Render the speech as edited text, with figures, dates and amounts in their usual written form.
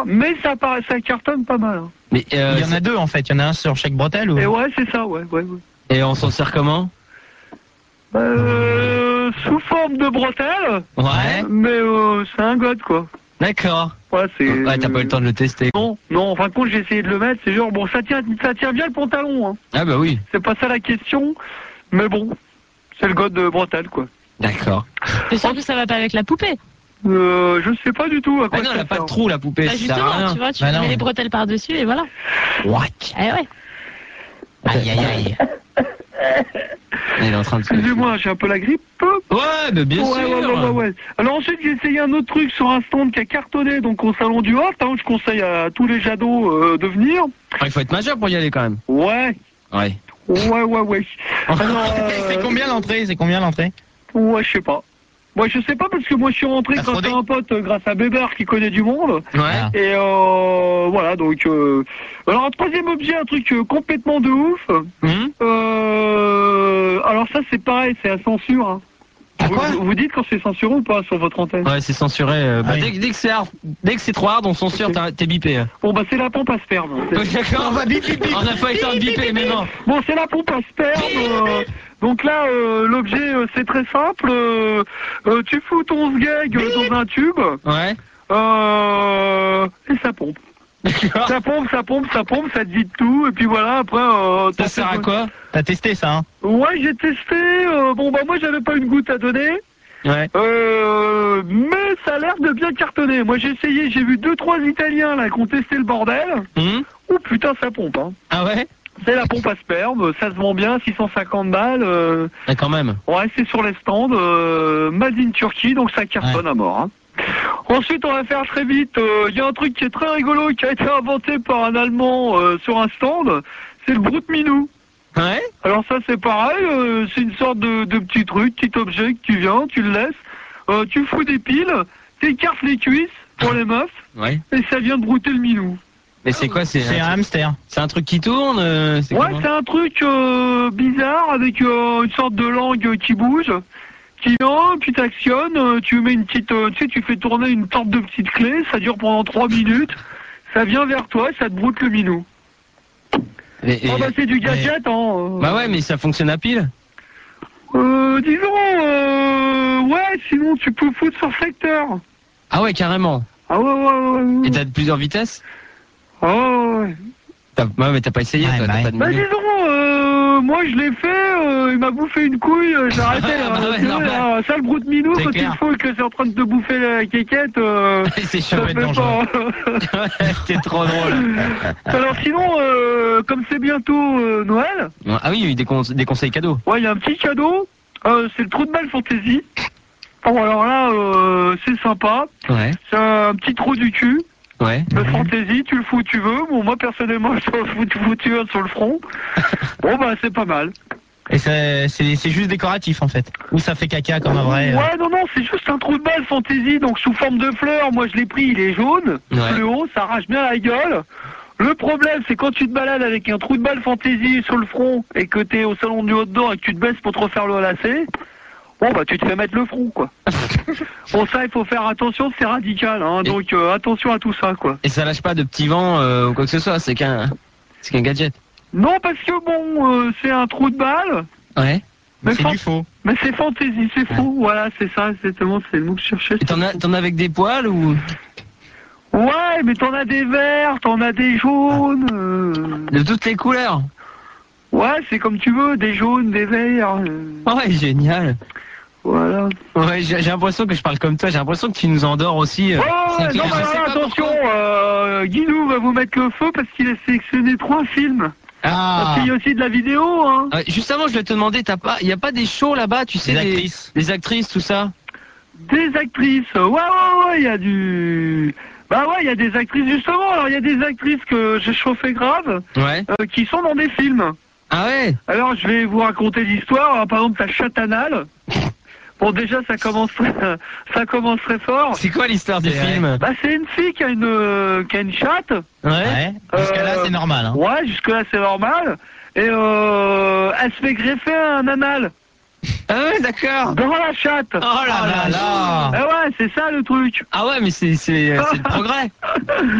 mais ça cartonne pas mal. Hein. Mais Il y en a deux en fait, il y en a un sur chaque bretelle ou... Et ouais, c'est ça, ouais. Et on s'en sert comment? Sous forme de bretelle. Ouais. Mais c'est un god, quoi. D'accord. Ouais, Ouais, t'as pas eu le temps de le tester. Non, en fin de compte, j'ai essayé de le mettre, c'est genre, bon, ça tient bien le pantalon, hein. Ah bah oui. C'est pas ça la question, mais bon, c'est le god de bretelle, quoi. D'accord. T'es sûr que ça va pas avec la poupée? Je sais pas du tout à quoi Ah non, ça elle a pas de sert. trou, la poupée. Bah ça sert à justement, rien. tu vois, tu Bah mets non. les bretelles par-dessus et voilà. Whack. Eh ouais. Aïe aïe aïe. Elle est en train de se... Excusez-moi, j'ai un peu la grippe. Ouais, bah bien sûr. Ouais. Alors ensuite, j'ai essayé un autre truc sur un stand qui a cartonné, donc au salon du Hot, hein, je conseille à tous les jadots de venir. Il faut être majeur pour y aller quand même. Ouais. Ouais. Alors, C'est combien l'entrée? Ouais, je sais pas. Moi, je sais pas parce que moi, je suis rentré T'as grâce fraudé à un pote, grâce à Bébert qui connaît du monde. Ouais. Ah. Et voilà, donc... Alors, un troisième objet, un truc complètement de ouf. Alors ça, c'est pareil, c'est à censure. Hein. Ah, quoi? Vous dites quand c'est censuré ou pas sur votre antenne? Ouais, c'est censuré. Ah oui. Dès que c'est trop hard, on censure, t'es bipé. Hein. Bon, bah c'est la pompe à sperme. D'accord. On va bip. On n'a pas eu le temps de biper, mais non. Bon, c'est la pompe à sperme. Donc là, l'objet, c'est très simple. Tu fous ton sgeg dans un tube. Ouais. Et ça pompe. D'accord. Ça pompe, ça te vide tout. Et puis voilà, après... Ça sert à quoi? T'as testé ça, hein? Ouais, j'ai testé. Bon, bah moi, j'avais pas une goutte à donner. Ouais. Mais ça a l'air de bien cartonner. Moi, j'ai essayé, j'ai vu 2-3 Italiens là qui ont testé le bordel. Oh putain, ça pompe. Hein. Ah ouais? C'est la pompe à sperme, ça se vend bien, 650 balles. Ah, quand même. Ouais, c'est sur les stands, made in Turquie, donc ça cartonne à mort. Hein. Ensuite, on va faire très vite. Il y a un truc qui est très rigolo, qui a été inventé par un Allemand sur un stand. C'est le Brute Minou. Ouais. Alors ça, c'est pareil. C'est une sorte de petit truc, petit objet que tu viens, tu le laisses. Tu fous des piles, t'écartes les cuisses pour les meufs, Ouais. et ça vient de brouter le minou. Mais c'est quoi? C'est un hamster. C'est un truc qui tourne? C'est Ouais, comment? c'est un truc bizarre avec une sorte de langue qui bouge, qui vient, puis t'actionnes, tu mets une petite, tu sais, tu fais tourner une sorte de petite clé, ça dure pendant 3 minutes, ça vient vers toi, et ça te broute le minou. Ah bah c'est du gadget, hein. Bah ouais, mais ça fonctionne à pile. Disons, ouais, sinon tu peux foutre sur secteur. Ah ouais, carrément. Ah ouais. Et t'as plusieurs vitesses? Ah ouais. Ouais, mais t'as pas essayé, Ouais, toi, bah t'as pas de Bah minute. disons, moi je l'ai fait, il m'a bouffé une couille, j'ai arrêté. Bah ouais, Tu vois, normal. ça le broute minou, C'est quand clair. il faut que c'est en train de te bouffer la quéquette, C'est ça chaud, fait être dangereux. pas. c'est trop drôle. Alors sinon, comme c'est bientôt Noël, Ah oui, il y a eu des conseils cadeaux. ouais, il y a un petit cadeau, c'est le trou de balle fantaisie. Bon alors là, c'est sympa, Ouais. c'est un petit trou du cul. Ouais. Le fantaisie, tu le fous où tu veux. Bon, moi, personnellement, je le fous où tu veux sur le front. Bon, bah, c'est pas mal. Et c'est juste décoratif en fait. Ou ça fait caca comme un vrai. Ouais, non, c'est juste un trou de balle fantaisie, donc sous forme de fleurs. Moi, je l'ai pris, il est jaune. Ouais. Fluo, ça arrache bien la gueule. Le problème, c'est quand tu te balades avec un trou de balle fantaisie sur le front et que t'es au salon du haut-dedans et que tu te baisses pour te refaire le lacet, bon, bah, tu te fais mettre le front, quoi. Bon, ça, il faut faire attention, c'est radical, hein. Donc, attention à tout ça, quoi. Et ça lâche pas de petits vents ou quoi que ce soit, c'est qu'un gadget. Non, parce que bon, c'est un trou de balle. Ouais. Mais c'est fan- du faux. Mais c'est fantaisie, c'est fou. Voilà, c'est ça, exactement, c'est le mot que je cherchais. Et t'en as avec des poils ou Ouais, mais t'en as des verts, t'en as des jaunes. de toutes les couleurs? Ouais, c'est comme tu veux, des jaunes, des verts. Ouais, génial. Voilà. Ouais, j'ai l'impression que je parle comme toi, j'ai l'impression que tu nous endors aussi. Oh, C'est non, clair, mais je sais alors, pas attention, pourquoi. Guilou va vous mettre le feu parce qu'il a sélectionné 3 films. Parce Ah, qu'il y a aussi de la vidéo, hein. Justement, je vais te demander, il y a pas des shows là-bas, tu sais, des actrices. les actrices, tout ça? Des actrices. Ouais, il y a du... Bah ouais, il y a des actrices, justement. Alors, il y a des actrices que j'ai chauffé grave, Ouais. qui sont dans des films. Ah ouais? Alors, je vais vous raconter l'histoire. Alors, par exemple, t'as Chatanal. Bon, déjà, ça commence très fort. C'est quoi l'histoire du C'est vrai. film? Bah, c'est une fille qui a une chatte. ouais. Jusqu'à là c'est normal. Hein. Ouais, jusque-là, c'est normal. Et elle se fait greffer un anal Ah ouais, d'accord. dans la chatte. Oh là là là. Eh ouais, c'est ça le truc. Ah ouais, mais c'est le progrès.